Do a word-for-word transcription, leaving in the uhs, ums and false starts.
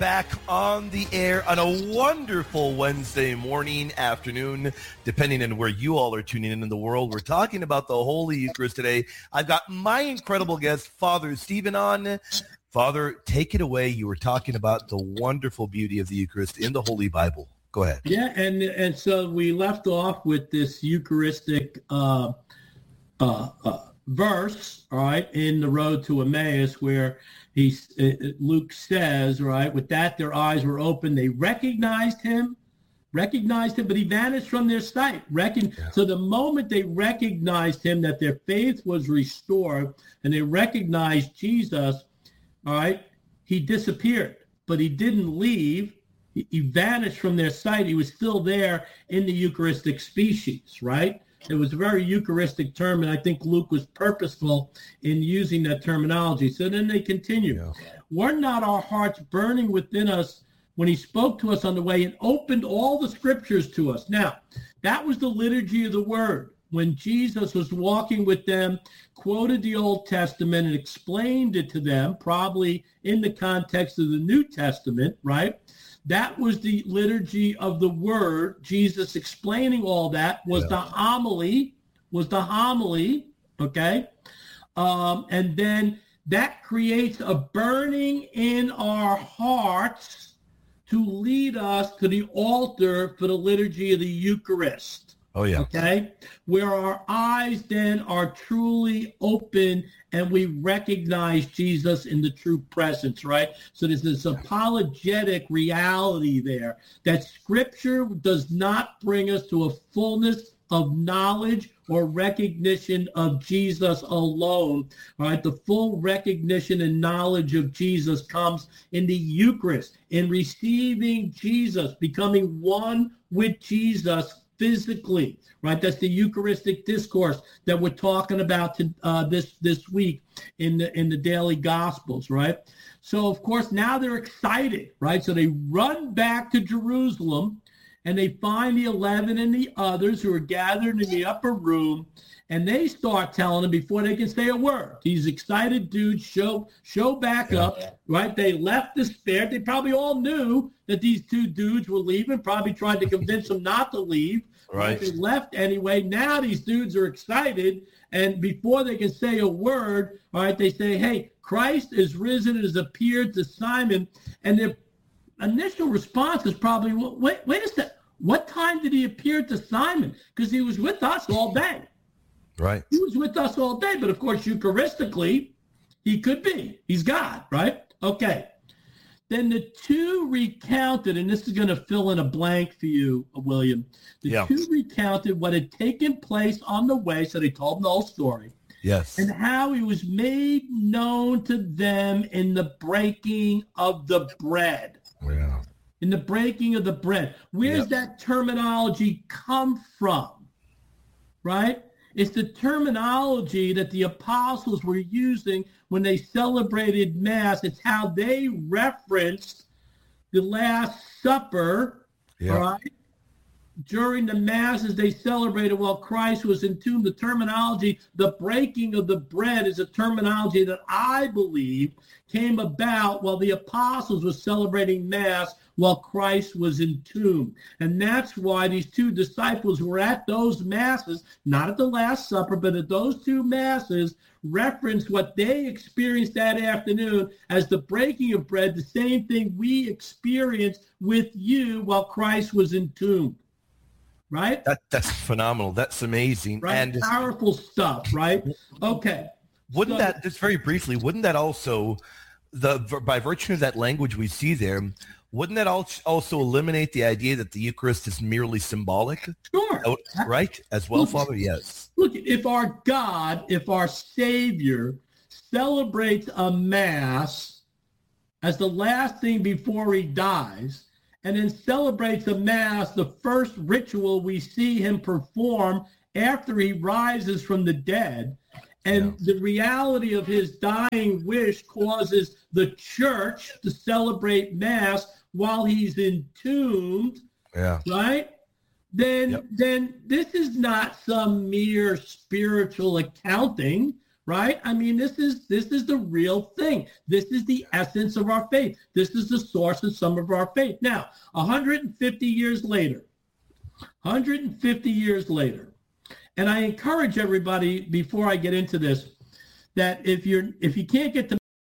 back on the air on a wonderful Wednesday morning, afternoon, depending on where you all are tuning in in the world. We're talking about the Holy Eucharist today. I've got my incredible guest, Father Stephen, on. Father, take it away. You were talking about the wonderful beauty of the Eucharist in the Holy Bible. Go ahead. Yeah, and and so we left off with this Eucharistic uh, uh, uh, verse, all right, in the road to Emmaus, where he uh, Luke says, right, with that their eyes were open, they recognized him, recognized him, but he vanished from their sight. Recon- yeah. So the moment they recognized him, that their faith was restored, and they recognized Jesus, all right, he disappeared, but he didn't leave. He, he vanished from their sight. He was still there in the Eucharistic species, right? It was a very Eucharistic term, and I think Luke was purposeful in using that terminology. So then they continue. Yeah. Were not our hearts burning within us when he spoke to us on the way and opened all the scriptures to us? Now, that was the liturgy of the word. When Jesus was walking with them, quoted the Old Testament and explained it to them, probably in the context of the New Testament, right? That was the liturgy of the word. Jesus explaining all that was yeah. the homily, was the homily, okay? Um, and then that creates a burning in our hearts to lead us to the altar for the liturgy of the Eucharist. Oh, yeah. Okay? Where our eyes then are truly open and we recognize Jesus in the true presence, right? So there's this apologetic reality there that Scripture does not bring us to a fullness of knowledge or recognition of Jesus alone, all right? The full recognition and knowledge of Jesus comes in the Eucharist, in receiving Jesus, becoming one with Jesus physically, right? That's the Eucharistic discourse that we're talking about to, uh, this this week in the in the daily Gospels, right? So of course now they're excited, right? So they run back to Jerusalem, and they find the eleven and the others who are gathered in the upper room, and they start telling them before they can say a word. These excited dudes show show back yeah. up, right? They left despair. They probably all knew that these two dudes were leaving, probably tried to convince them not to leave. Right. They left anyway. Now these dudes are excited, and before they can say a word, all right, they say, hey, Christ is risen and has appeared to Simon. And their initial response is probably, well, wait, wait a second. What time did he appear to Simon? Because he was with us all day. Right. He was with us all day, but of course, Eucharistically, he could be. He's God, right? Okay. Then the two recounted, and this is going to fill in a blank for you, William. The yeah. two recounted what had taken place on the way, so they told them the whole story. Yes. And how he was made known to them in the breaking of the bread. Yeah. In the breaking of the bread. Where does yep. that terminology come from? Right? It's the terminology that the apostles were using when they celebrated Mass. It's how they referenced the Last Supper, yep. right? During the Masses they celebrated while Christ was entombed. The terminology, the breaking of the bread, is a terminology that I believe came about while the apostles were celebrating Mass while Christ was entombed. And that's why these two disciples who were at those Masses, not at the Last Supper, but at those two Masses, referenced what they experienced that afternoon as the breaking of bread, the same thing we experienced with you while Christ was entombed. Right? That, that's phenomenal. That's amazing. Right? And powerful stuff, right? Okay. Wouldn't so, that, just very briefly, wouldn't that also, the by virtue of that language we see there, wouldn't that also eliminate the idea that the Eucharist is merely symbolic? Sure. Right? As well, look, Father? Yes. Look, if our God, if our Savior celebrates a Mass as the last thing before he dies, and then celebrates a Mass, the first ritual we see him perform after he rises from the dead, and yeah. the reality of his dying wish causes the church to celebrate Mass while he's entombed, yeah. right? Then, yep. then this is not some mere spiritual accounting, right? I mean, this is this is the real thing. This is the essence of our faith. This is the source of some of our faith. Now, one hundred fifty years later, one hundred fifty years later, and I encourage everybody before I get into this, that if you're if you can't get to